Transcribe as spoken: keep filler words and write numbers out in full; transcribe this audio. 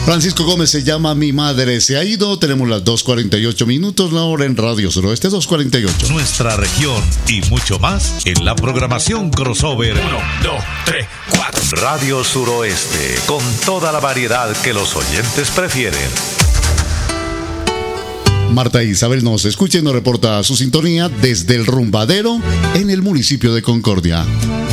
Francisco Gómez se llama Mi Madre Se Ha Ido. Tenemos las dos cuarenta y ocho minutos, la hora en Radio Suroeste, dos cuarenta y ocho. Nuestra región y mucho más en la programación crossover. Uno, dos, tres, cuatro. Radio Suroeste, con toda la variedad que los oyentes prefieren. Marta Isabel nos escucha y nos reporta su sintonía desde el Rumbadero en el municipio de Concordia.